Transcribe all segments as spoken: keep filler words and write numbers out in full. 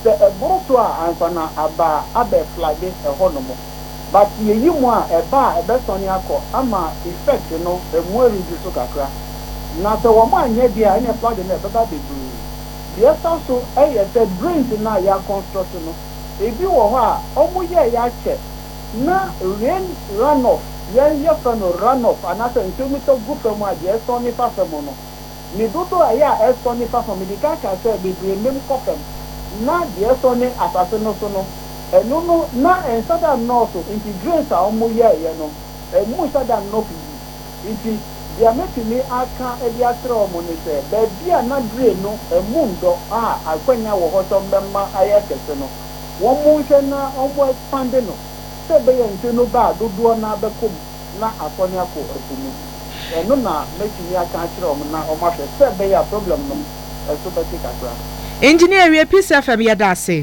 sɛ ɛboro so a ansa na aba abɛ flade ɛhɔ no mo but yeyi mu a ɛba a ɛbɛsɔne akɔ ama effect no ɛmu aredi so kakra na sɛ wɔn anyɛ deɛ ɛne flade no ɛbɛba bebree deɛ ɛsa so ɛyɛ sɛ drains na yɛ construct no ebi wɔ hɔ a ɔmo yɛ yɛ akyɛ na rain runoff yɛn yɛ fɛ no runoff anasɛ nsuo mi tɔ gu fam a deɛ ɛsɔ nifa fam no ne dodo ɛyɛ a ɛsɔ nifa fam de kaka sɛ bebree mem kɔ fam na deɛ ɛsɔ ne asase no so no ɛno no na nsada nɔɔso nti drains a ɔmo yɛ yɛ no ɛmu nsada nɔɔso yi nti deɛ mɛtumi aka ɛde akyerɛ ɔmo ne sɛ baabi a na drain no ɛmu ndɔ a akwanya wɔ hɔ sɛ mbɛma ayɛ kɛse no wɔn mo nhwɛ na ɔmo expande no sɛ bɛyɛ nsuo no ba dodoɔ na bɛkɔ mu na asɔne akɔ ɛpo mu ɛno na mɛtumi aka akyerɛ ɔmo na ɔmo ahwɛ sɛ bɛyɛ problem no ɛso bɛte kakra. Engineer we Peace F M yɛda ase.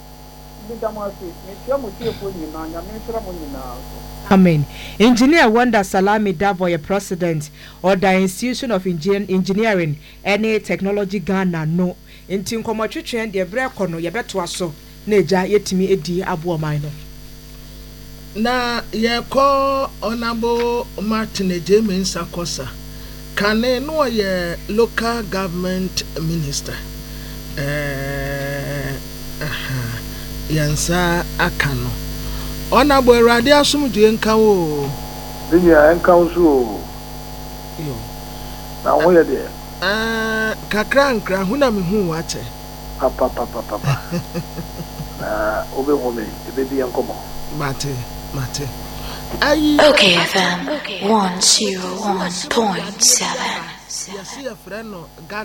Amen. Engineer Wonder Salami Davo, your president or the Institution of Engineering any Technology Ghana no into Nkomatwetwe and the Breko no yebeto aso na eja yetimi edi abo man no. Na ye ko Honorable Martin James Akosa kane no ye local government minister. Eh aha yansa akano Honorable Erade asumdue nka wo binya enka so yo na wo ye de eh kakra nkra hu na me hu wa che papa papa papa na obe ho me ebe bi enkomo mate mate ayi okay F M one oh one point seven. Yes, your friend no